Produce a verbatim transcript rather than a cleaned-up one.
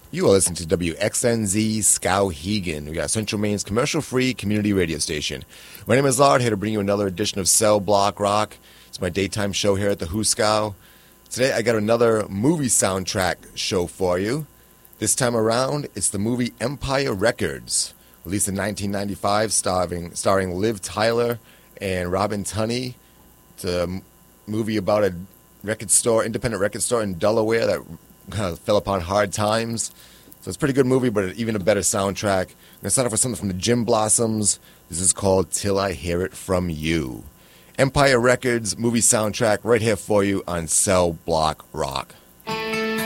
You are listening to W X N Z Skowhegan. We got Central Maine's commercial-free community radio station. My name is Lard, here to bring you another edition of Cell Block Rock. It's my daytime show here at the Hooskow. Today I got another movie soundtrack show for you. This time around, it's the movie Empire Records, released in nineteen ninety-five, starring, starring Liv Tyler and Robin Tunney. It's a movie about a record store, independent record store in Delaware that uh, fell upon hard times. So it's a pretty good movie, but even a better soundtrack. I'm going to start off with something from the Gin Blossoms. This is called Till I Hear It From You. Empire Records movie soundtrack right here for you on Cell Block Rock.